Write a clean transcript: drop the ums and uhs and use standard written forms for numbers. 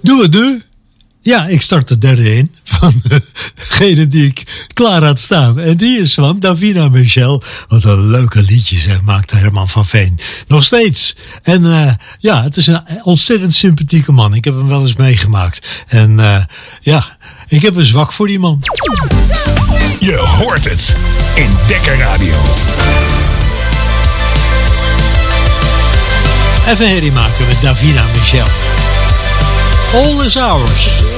Doen we nu? Ja, ik start de derde in van degene die ik klaar had staan. En die is van Davina Michel. Wat een leuke liedje, zeg, maakt Herman van Veen. Nog steeds. En ja, het is een ontzettend sympathieke man. Ik heb hem wel eens meegemaakt. En ja, ik heb een zwak voor die man. Je hoort het in Dekker Radio. Even herrie maken met Davina Michel. All is ours.